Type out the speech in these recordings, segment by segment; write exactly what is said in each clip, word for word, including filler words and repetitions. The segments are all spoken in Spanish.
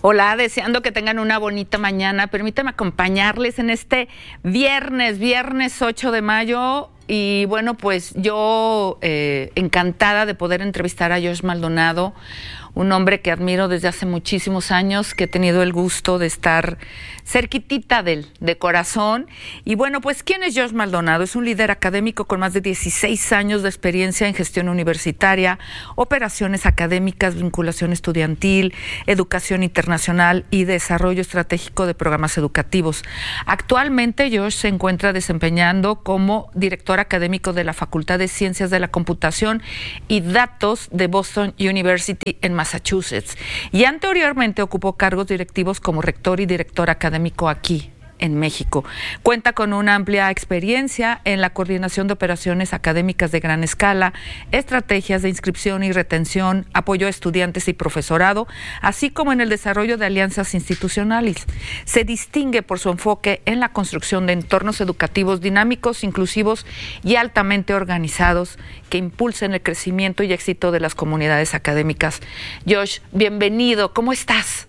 Hola, deseando que tengan una bonita mañana. Permítame acompañarles en este viernes, viernes ocho de mayo. Y bueno, pues yo eh, encantada de poder entrevistar a Josh Maldonado, un hombre que admiro desde hace muchísimos años, que he tenido el gusto de estar cerquitita de él, de corazón. Y bueno, pues ¿quién es Josh Maldonado? Es un líder académico con más de dieciséis años de experiencia en gestión universitaria, operaciones académicas, vinculación estudiantil, educación internacional y desarrollo estratégico de programas educativos. Actualmente Josh se encuentra desempeñando como director académico de la Facultad de Ciencias de la Computación y Datos de Boston University en Massachusetts, y anteriormente ocupó cargos directivos como rector y director académico aquí en México. Cuenta con una amplia experiencia en la coordinación de operaciones académicas de gran escala, estrategias de inscripción y retención, apoyo a estudiantes y profesorado, así como en el desarrollo de alianzas institucionales. Se distingue por su enfoque en la construcción de entornos educativos dinámicos, inclusivos y altamente organizados que impulsen el crecimiento y éxito de las comunidades académicas. Josh, bienvenido. ¿Cómo estás?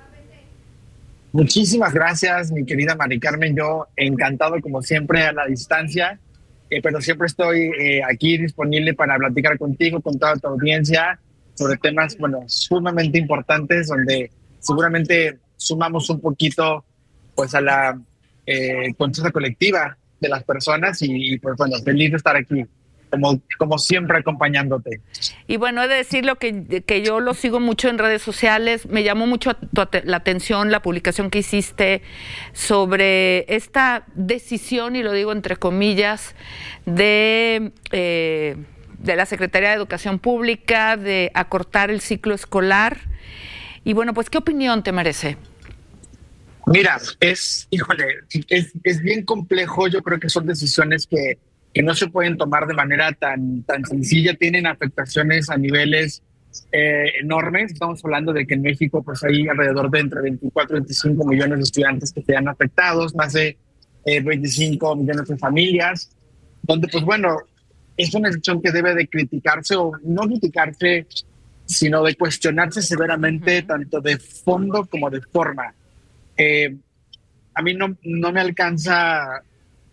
Muchísimas gracias, mi querida Mari Carmen. Yo encantado, como siempre, a la distancia, eh, pero siempre estoy eh, aquí disponible para platicar contigo, con toda tu audiencia, sobre temas, bueno, sumamente importantes, donde seguramente sumamos un poquito, pues, a la eh, conciencia colectiva de las personas y, y, pues, bueno, feliz de estar aquí, como, como siempre, acompañándote. Y bueno, he de decirlo que, que yo lo sigo mucho en redes sociales. Me llamó mucho tu, la atención la publicación que hiciste sobre esta decisión, y lo digo entre comillas, de, eh, de la Secretaría de Educación Pública de acortar el ciclo escolar. Y bueno, pues, ¿qué opinión te merece? Mira, es, híjole, es, es bien complejo. Yo creo que son decisiones que que no se pueden tomar de manera tan, tan sencilla, tienen afectaciones a niveles eh, enormes. Estamos hablando de que en México pues hay alrededor de entre veinticuatro y veinticinco millones de estudiantes que sean afectados, más de eh, veinticinco millones de familias, donde pues bueno, es una decisión que debe de criticarse, o no criticarse, sino de cuestionarse severamente, uh-huh. tanto de fondo como de forma. Eh, a mí no, no me alcanza a,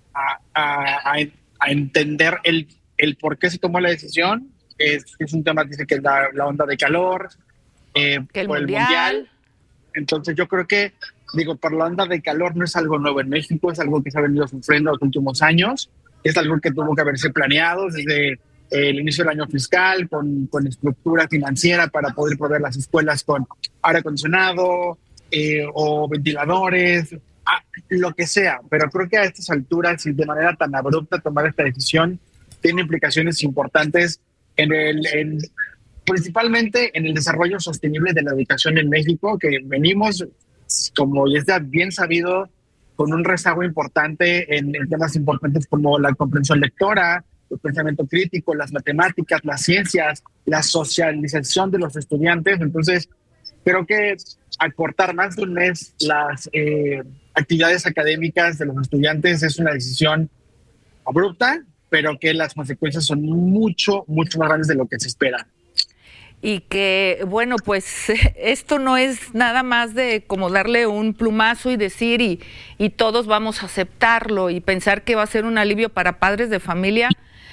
a, a a entender el, el por qué se tomó la decisión. Es, es un tema que dice que es la, la onda de calor, eh, que el, por mundial. el mundial. Entonces yo creo que, digo, por la onda de calor no es algo nuevo en México, es algo que se ha venido sufriendo los últimos años, es algo que tuvo que haberse planeado desde eh, el inicio del año fiscal, con, con estructura financiera para poder proveer las escuelas con aire acondicionado eh, o ventiladores, Ah, lo que sea, pero creo que a estas alturas y de manera tan abrupta tomar esta decisión tiene implicaciones importantes en el, en, principalmente en el desarrollo sostenible de la educación en México, que venimos, como ya está bien sabido, con un rezago importante en, en temas importantes como la comprensión lectora, el pensamiento crítico, las matemáticas, las ciencias, la socialización de los estudiantes. Entonces, creo que acortar más de un mes las eh, actividades académicas de los estudiantes es una decisión abrupta, pero que las consecuencias son mucho, mucho más grandes de lo que se espera. Y que, bueno, pues esto no es nada más de como darle un plumazo y decir y, y todos vamos a aceptarlo y pensar que va a ser un alivio para padres de familia.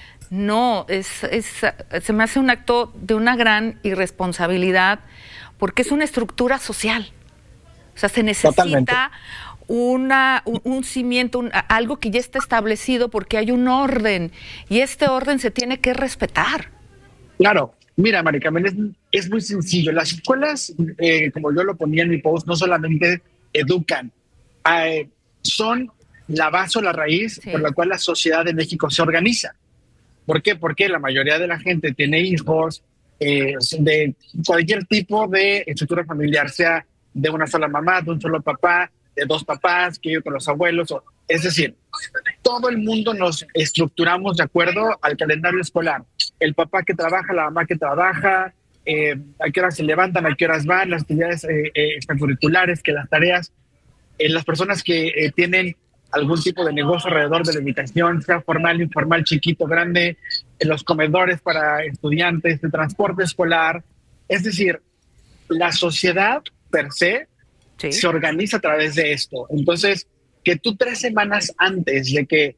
No, es, es, se me hace un acto de una gran irresponsabilidad, porque es una estructura social. O sea, se necesita una, un, un cimiento, un, algo que ya está establecido, porque hay un orden, y este orden se tiene que respetar. Claro. Mira, Mari Carmen, es, es muy sencillo. Las escuelas, eh, como yo lo ponía en mi post, no solamente educan, eh, son la base o la raíz sí. por la cual la sociedad de México se organiza. ¿Por qué? Porque la mayoría de la gente tiene hijos eh, de cualquier tipo de estructura familiar, sea de una sola mamá, de un solo papá, de dos papás, que yo con los abuelos. O, es decir, todo el mundo nos estructuramos de acuerdo al calendario escolar. El papá que trabaja, la mamá que trabaja, eh, a qué horas se levantan, a qué horas van, las actividades eh, eh, extracurriculares, que las tareas, eh, las personas que eh, tienen algún tipo de negocio alrededor de la educación, sea formal, informal, chiquito, grande, en los comedores para estudiantes, de transporte escolar. Es decir, la sociedad per se sí. se organiza a través de esto. Entonces, que tú tres semanas antes de que,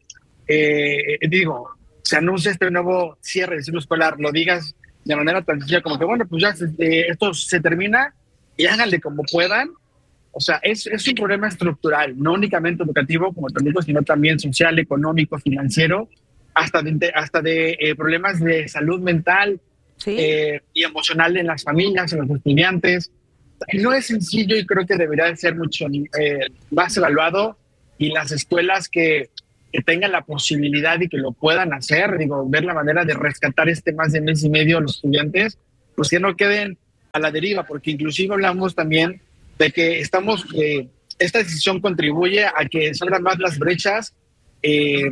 eh, digo, se anuncie este nuevo cierre del ciclo escolar, lo digas de manera tan sencilla como que, bueno, pues ya eh, esto se termina y háganle como puedan. O sea, es, es un problema estructural, no únicamente educativo, como te digo, sino también social, económico, financiero, hasta de, hasta de eh, problemas de salud mental sí. eh, y emocional en las familias, en los estudiantes. No es sencillo y creo que debería ser mucho eh, más evaluado, y las escuelas que, que tengan la posibilidad y que lo puedan hacer, digo, ver la manera de rescatar este más de mes y medio a los estudiantes, pues que no queden a la deriva, porque inclusive hablamos también de que estamos, eh, esta decisión contribuye a que se abran más las brechas eh,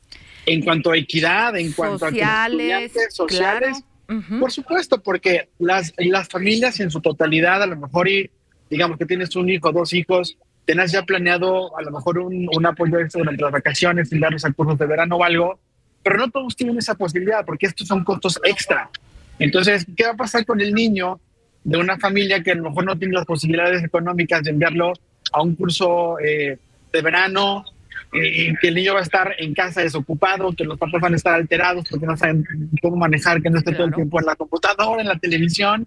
en cuanto a equidad, en cuanto sociales, a que los estudiantes sociales. Claro. Uh-huh. Por supuesto, porque las, las familias en su totalidad, a lo mejor, y digamos que tienes un hijo, dos hijos, tenés ya planeado a lo mejor un, un apoyo extra durante las vacaciones, sin darles a cursos de verano o algo, pero no todos tienen esa posibilidad porque estos son costos extra. Entonces, ¿qué va a pasar con el niño de una familia que a lo mejor no tiene las posibilidades económicas de enviarlo a un curso eh, de verano, eh, que el niño va a estar en casa desocupado, que los papás van a estar alterados porque no saben cómo manejar, que no esté claro. todo el tiempo en la computadora, en la televisión?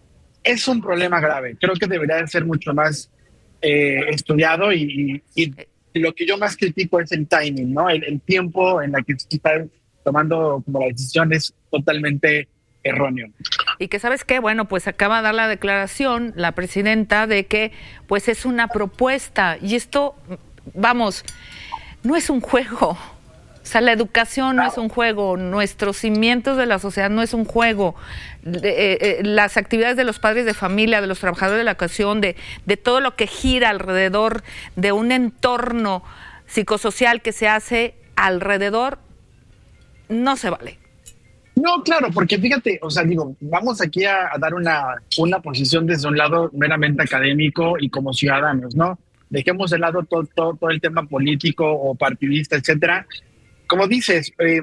Es un problema grave. Creo que debería ser mucho más eh, estudiado y, y, y lo que yo más critico es el timing, ¿no? El, el tiempo en la que se está tomando como la decisión es totalmente erróneo. Y que, ¿sabes qué? Bueno, pues acaba de dar la declaración la presidenta de que pues es una propuesta, y esto, vamos, no es un juego. O sea, la educación no es un juego, nuestros cimientos de la sociedad no es un juego, eh, eh, las actividades de los padres de familia, de los trabajadores de la educación, de, de todo lo que gira alrededor de un entorno psicosocial que se hace alrededor, no se vale. No, claro, porque fíjate, o sea, digo, vamos aquí a, a dar una, una posición desde un lado meramente académico y como ciudadanos, ¿no? Dejemos de lado todo, todo, todo el tema político o partidista, etcétera. Como dices, eh,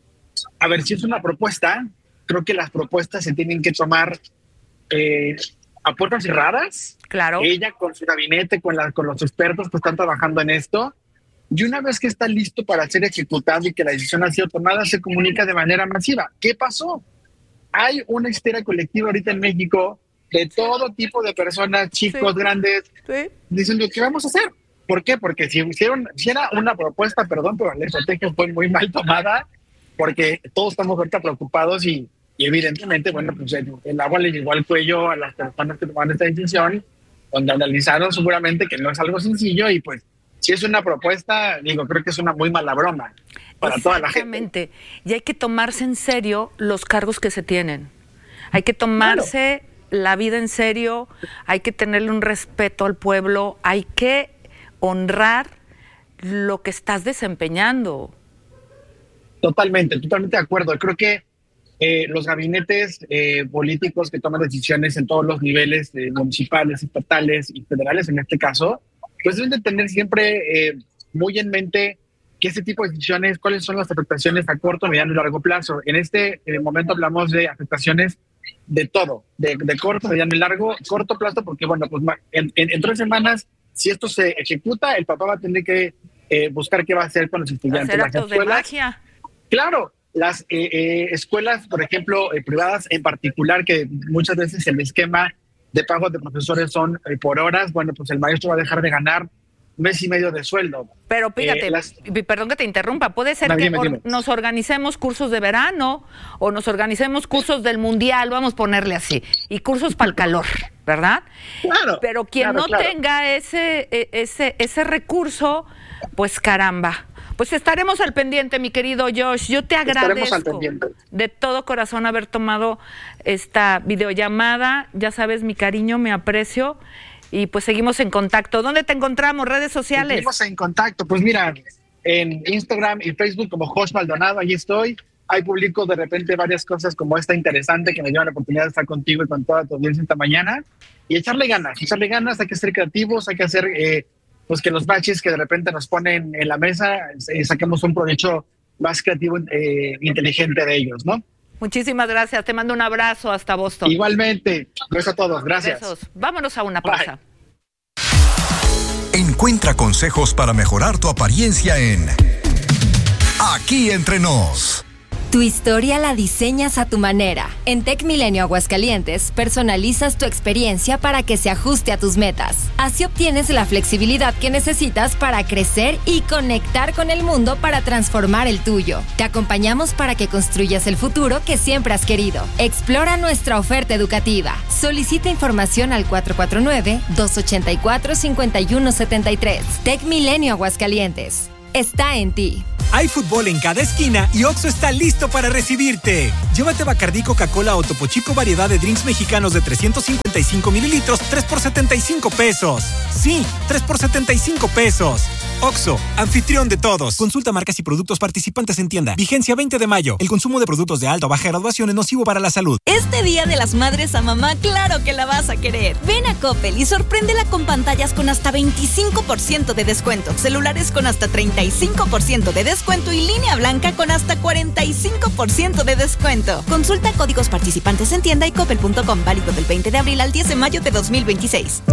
a ver, si es una propuesta, creo que las propuestas se tienen que tomar eh, a puertas cerradas. Claro. Ella con su gabinete, con, la, con los expertos que están trabajando en esto. Y una vez que está listo para ser ejecutado y que la decisión ha sido tomada, se comunica de manera masiva. ¿Qué pasó? Hay una histeria colectiva ahorita en México de todo tipo de personas, chicos, sí. grandes, sí. diciendo, ¿qué vamos a hacer? ¿Por qué? Porque si, hicieron, si era una propuesta, perdón, pero la estrategia fue muy mal tomada, porque todos estamos ahorita preocupados y, y evidentemente, bueno, pues el, el agua le llegó al cuello a las personas que tomaron esta decisión, donde analizaron seguramente que no es algo sencillo y pues si es una propuesta, digo, creo que es una muy mala broma para toda la gente. Exactamente. Y hay que tomarse en serio los cargos que se tienen. Hay que tomarse claro. la vida en serio, hay que tenerle un respeto al pueblo, hay que honrar lo que estás desempeñando. Totalmente, totalmente de acuerdo. Creo que eh, los gabinetes eh, políticos que toman decisiones en todos los niveles, eh, municipales, estatales y federales en este caso, pues deben de tener siempre eh, muy en mente que este tipo de decisiones, cuáles son las afectaciones a corto, mediano y largo plazo. En este eh, momento hablamos de afectaciones de todo, de, de corto, mediano y largo, corto plazo, porque bueno, pues en, en, en tres semanas, si esto se ejecuta, el papá va a tener que eh, buscar qué va a hacer con los estudiantes. Hacer actos de magia. Claro, las eh, eh, escuelas, por ejemplo, eh, privadas en particular, que muchas veces el esquema de pago de profesores son eh, por horas, bueno, pues el maestro va a dejar de ganar mes y medio de sueldo. Pero fíjate, eh, las... perdón que te interrumpa, puede ser no, que dime, or, dime. nos organicemos cursos de verano o nos organicemos cursos del mundial, vamos a ponerle así, y cursos para el calor, ¿verdad? Claro. Pero quien claro, no claro. tenga ese, ese, ese recurso, pues caramba. Pues estaremos al pendiente, mi querido Josh. Yo te agradezco de todo corazón haber tomado esta videollamada. Ya sabes, mi cariño, mi aprecio. Y pues seguimos en contacto. ¿Dónde te encontramos? ¿Redes sociales? Seguimos en contacto. Pues mira, en Instagram y Facebook como Josh Maldonado, ahí estoy. Ahí publico de repente varias cosas como esta interesante que me dio la oportunidad de estar contigo y con toda tu audiencia esta mañana. Y echarle ganas, echarle ganas. Hay que ser creativos, hay que hacer... Eh, pues que los baches que de repente nos ponen en la mesa, eh, saquemos un provecho más creativo e eh, inteligente de ellos, ¿no? Muchísimas gracias, te mando un abrazo hasta Boston. Igualmente, besos a todos, gracias. Besos. Vámonos a una pausa. Bye. Encuentra consejos para mejorar tu apariencia en Aquí Entre Nos. Tu historia la diseñas a tu manera. En Tech Milenio Aguascalientes, personalizas tu experiencia para que se ajuste a tus metas. Así obtienes la flexibilidad que necesitas para crecer y conectar con el mundo para transformar el tuyo. Te acompañamos para que construyas el futuro que siempre has querido. Explora nuestra oferta educativa. Solicita información al cuatro cuatro nueve, dos ocho cuatro, cinco uno siete tres. Tech Milenio Aguascalientes. Está en ti. Hay fútbol en cada esquina y Oxxo está listo para recibirte. Llévate Bacardí, Coca-Cola o Topo Chico variedad de drinks mexicanos de trescientos cincuenta y cinco mililitros, tres por setenta y cinco pesos. Sí, tres por setenta y cinco pesos. Oxxo, anfitrión de todos. Consulta marcas y productos participantes en tienda. Vigencia veinte de mayo. El consumo de productos de alta o baja graduación es nocivo para la salud. Este Día de las Madres a mamá, claro que la vas a querer. Ven a Coppel y sorpréndela con pantallas con hasta veinticinco por ciento de descuento, celulares con hasta treinta y cinco por ciento de descuento y línea blanca con hasta cuarenta y cinco por ciento de descuento. Consulta códigos participantes en tienda y coppel punto com, válido del veinte de abril al diez de mayo de dos mil veintiséis.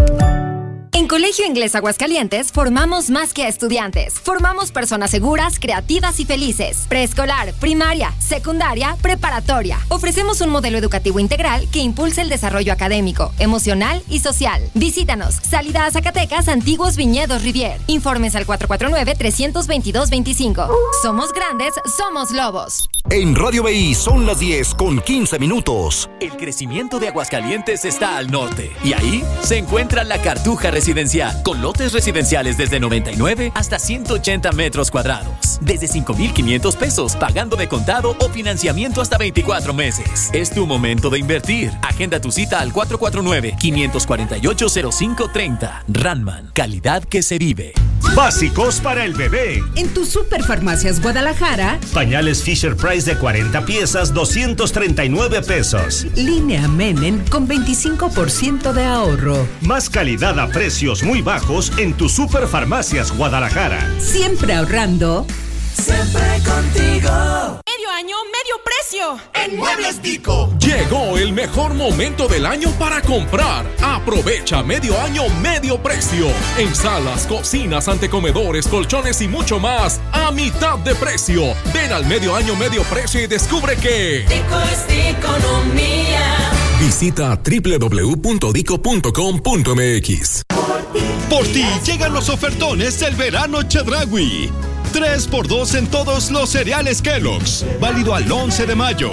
En Colegio Inglés Aguascalientes formamos más que a estudiantes. Formamos personas seguras, creativas y felices. Preescolar, primaria, secundaria, preparatoria. Ofrecemos un modelo educativo integral que impulsa el desarrollo académico, emocional y social. Visítanos. Salida a Zacatecas, Antiguos Viñedos Rivier. Informes al cuatro cuatro nueve, tres dos dos, veinticinco. Somos grandes, somos lobos. En Radio B I son las diez con quince minutos. El crecimiento de Aguascalientes está al norte y ahí se encuentra la Cartuja Residencial, con lotes residenciales desde noventa y nueve hasta ciento ochenta metros cuadrados, desde cinco mil quinientos pesos, pagando de contado o financiamiento hasta veinticuatro meses. Es tu momento de invertir. Agenda tu cita al cuatro cuatro nueve, cinco cuatro ocho, cero cinco tres cero. Ranman, calidad que se vive. Básicos para el bebé. En tu Superfarmacias Guadalajara, pañales Fisher Price de cuarenta piezas, doscientos treinta y nueve pesos. Línea Menem con veinticinco por ciento de ahorro. Más calidad a precios muy bajos en tu Superfarmacias Guadalajara. Siempre ahorrando. Siempre contigo. Medio año, medio precio. En Muebles Dico. Llegó el mejor momento del año para comprar. Aprovecha medio año, medio precio. En salas, cocinas, antecomedores, colchones y mucho más a mitad de precio. Ven al medio año, medio precio y descubre que Dico es economía. Visita doble u doble u doble u punto dico punto com punto m x. Por ti llegan los ofertones del verano Chedraui. tres por dos en todos los cereales Kellogg's. Válido al once de mayo.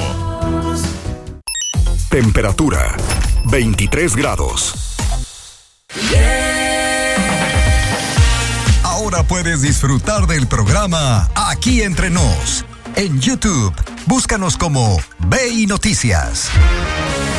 Temperatura veintitrés grados. Ahora puedes disfrutar del programa Aquí Entre Nos. En YouTube, búscanos como B I Noticias.